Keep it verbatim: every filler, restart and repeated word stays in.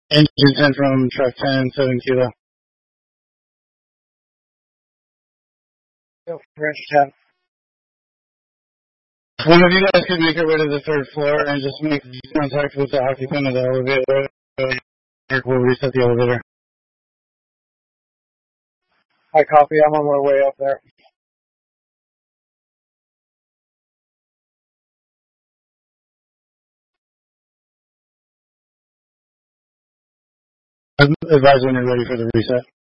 Engine ten from truck ten, seven kilo. Go fresh tap. One of you guys could make it way to the third floor and just make contact with the occupant of the elevator. We'll reset the elevator. I copy. I'm on my way up there. I'm advising you're ready for the reset.